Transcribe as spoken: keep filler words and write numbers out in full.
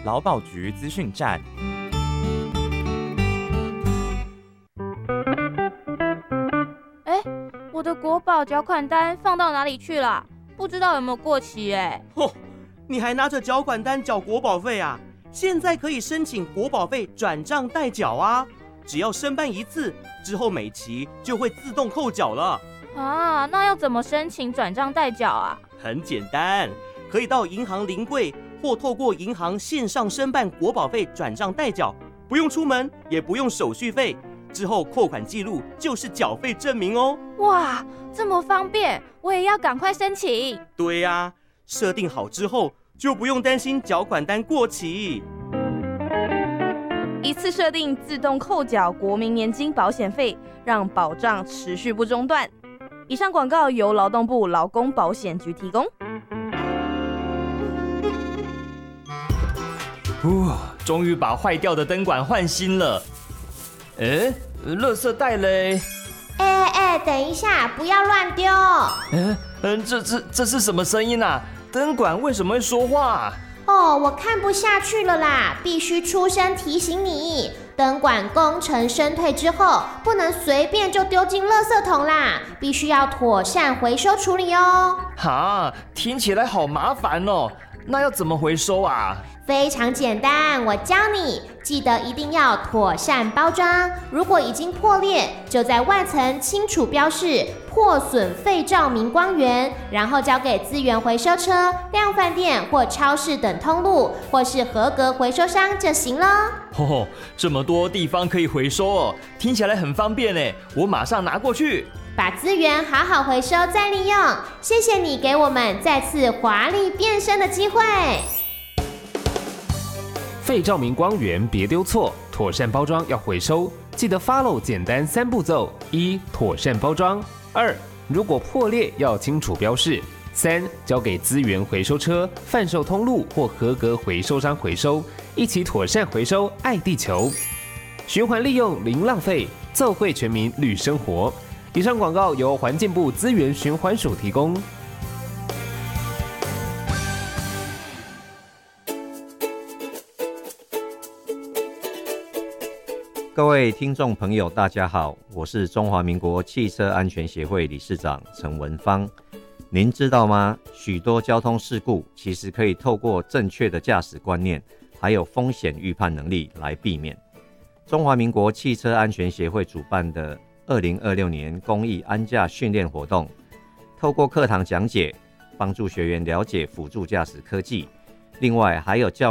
劳保局资讯站。 哎，我的国保缴款单放到哪里去了？不知道有没有过期哎。 哦，你还拿着缴款单缴国保费啊？现在可以申请国保费转账代缴啊，只要申办一次，之后每期就会自动扣缴了。 啊，那要怎么申请转账代缴啊？ 很简单，可以到银行临柜或透过银行线上申办国保费转账代缴，不用出门，也不用手续费。之后扣款记录就是缴费证明哦。 哇，这么方便，我也要赶快申请。 对呀、啊，设定好之后就不用担心缴款单过期。 一次设定自动扣缴国民年金保险费，让保障持续不中断。以上广告由劳动部劳工保险局提供。 呼，终于把坏掉的灯管换新了。哎，垃圾袋嘞？ 哎哎，等一下，不要乱丢！ 嗯嗯，这这这是什么声音啊？灯管为什么会说话？ 哦，我看不下去了啦，必须出声提醒你，灯管工程升退之后，不能随便就丢进垃圾桶啦，必须要妥善回收处理哦。 哈，听起来好麻烦哦，那要怎么回收啊？ 非常简单，我教你，记得一定要妥善包装。如果已经破裂，就在外层清楚标示破损废照明光源，然后交给资源回收车、量贩店或超市等通路，或是合格回收商就行了。 哦，这么多地方可以回收哦，听起来很方便呢，我马上拿过去。 把资源好好回收再利用，谢谢你给我们再次华丽变身的机会。 废照明光源别丢错，妥善包装要回收，记得 follow 简单三步骤：一、妥善包装；二、如果破裂要清楚标示；三、交给资源回收车、贩售通路或合格回收商回收，一起妥善回收，爱地球，循环利用零浪费，奏会全民绿生活。以上广告由环境部资源循环署提供。 各位听众朋友，大家好，我是中华民国汽车安全协会理事长陈文芳。您知道吗？许多交通事故其实可以透过正确的驾驶观念，还有风险预判能力来避免。中华民国汽车安全协会主办的二零二六年公益安驾训练活动，透过课堂讲解，帮助学员了解辅助驾驶科技，另外还有教